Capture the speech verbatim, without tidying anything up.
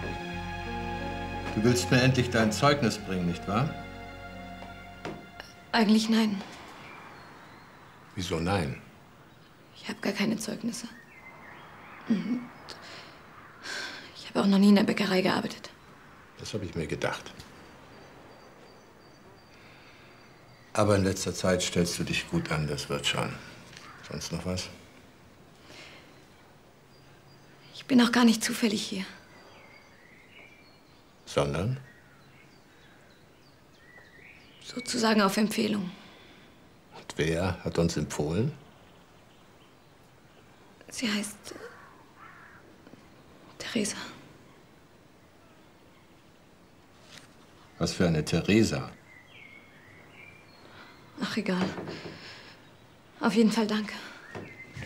Du willst mir endlich dein Zeugnis bringen, nicht wahr? Eigentlich nein. Wieso nein? Ich habe gar keine Zeugnisse. Und ich habe auch noch nie in der Bäckerei gearbeitet. Das habe ich mir gedacht. Aber in letzter Zeit stellst du dich gut an, das wird schon. Sonst noch was? Ich bin auch gar nicht zufällig hier. Sondern? Sozusagen auf Empfehlung. Und wer hat uns empfohlen? Sie heißt äh, Theresa. Was für eine Theresa? Ach, egal. Auf jeden Fall danke.